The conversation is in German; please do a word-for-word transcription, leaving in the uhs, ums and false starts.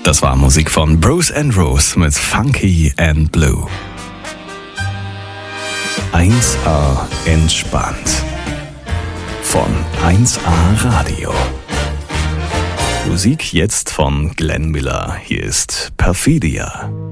Das war Musik von Bruce and Rose mit Funky and Blue. eins A entspannt. Von eins A Radio. Musik jetzt von Glenn Miller. Hier ist Perfidia.